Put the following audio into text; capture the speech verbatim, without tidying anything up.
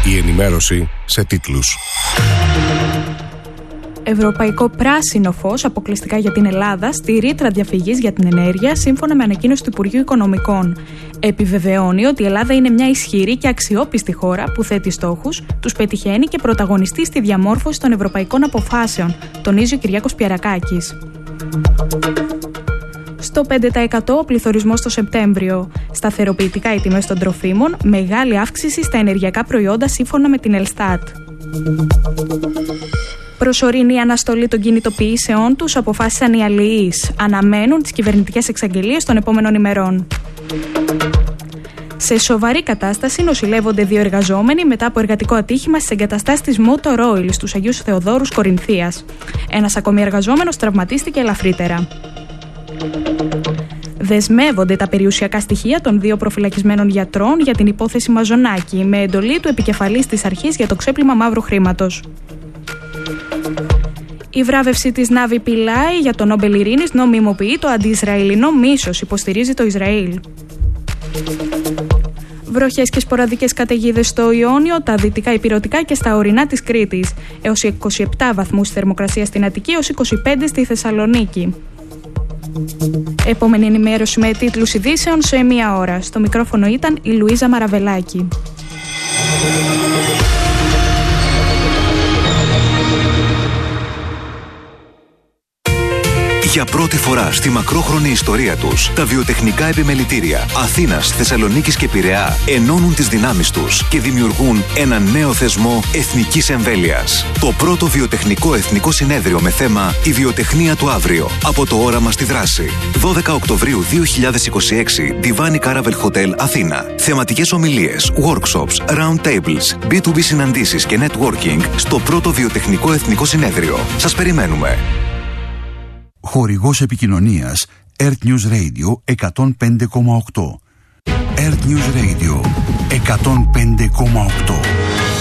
Η ενημέρωση σε τίτλους. Ευρωπαϊκό πράσινο φως αποκλειστικά για την Ελλάδα στη ρήτρα διαφυγής για την ενέργεια, σύμφωνα με ανακοίνωση του Υπουργείου Οικονομικών. Επιβεβαιώνει ότι η Ελλάδα είναι μια ισχυρή και αξιόπιστη χώρα που θέτει στόχους, τους πετυχαίνει και πρωταγωνιστεί στη διαμόρφωση των ευρωπαϊκών αποφάσεων, τονίζει ο Κυριάκος Πιερακάκης. Στο πέντε τοις εκατό ο πληθωρισμός το Σεπτέμβριο. Σταθεροποιητικά οι τιμές των τροφίμων, μεγάλη αύξηση στα ενεργειακά προϊόντα σύμφωνα με την Ελστάτ. Προσωρινή αναστολή των κινητοποιήσεών τους αποφάσισαν οι αλληλείς. Αναμένουν τις κυβερνητικές εξαγγελίες των επόμενων ημερών. Σε σοβαρή κατάσταση νοσηλεύονται δύο εργαζόμενοι μετά από εργατικό ατύχημα στις εγκαταστάσεις της Motor Oil στους Αγίους Θεοδόρους Κορινθίας. Ένας ακόμη εργαζόμενος τραυματίστηκε ελαφρύτερα. Δεσμεύονται τα περιουσιακά στοιχεία των δύο προφυλακισμένων γιατρών για την υπόθεση Μαζονάκη, με εντολή του επικεφαλής της αρχής για το ξέπλυμα μαύρου χρήματος. Η βράβευση της Νάβη Πιλάι για το Νόμπελ Ειρήνης νομιμοποιεί το αντι-Ισραηλινό μίσος, υποστηρίζει το Ισραήλ. Βροχές και σποραδικές καταιγίδες στο Ιόνιο, τα δυτικά ηπειρωτικά και στα ορεινά της Κρήτης. Έως είκοσι επτά βαθμούς θερμοκρασία στην Αττική, έως είκοσι πέντε στη Θεσσαλονίκη. Επόμενη ενημέρωση με τίτλους ειδήσεων σε μία ώρα. Στο μικρόφωνο ήταν η Λουίζα Μαραβελάκη. Για πρώτη φορά στη μακρόχρονη ιστορία τους, τα βιοτεχνικά επιμελητήρια Αθήνας, Θεσσαλονίκης και Πειραιά ενώνουν τις δυνάμεις τους και δημιουργούν ένα νέο θεσμό εθνικής εμβέλειας. Το πρώτο βιοτεχνικό εθνικό συνέδριο με θέμα «Η βιοτεχνία του αύριο». Από το όραμα στη δράση. δώδεκα Οκτωβρίου δύο χιλιάδες είκοσι έξι, Divan Caravel Hotel, Αθήνα. Θεματικές ομιλίες, workshops, round tables, μπι τού μπι συναντήσεις και networking στο πρώτο βιοτεχνικό εθνικό συνέδριο. Σας περιμένουμε. Χορηγός επικοινωνίας Earth News Radio εκατόν πέντε κόμμα οκτώ. Earth News Radio εκατόν πέντε κόμμα οκτώ.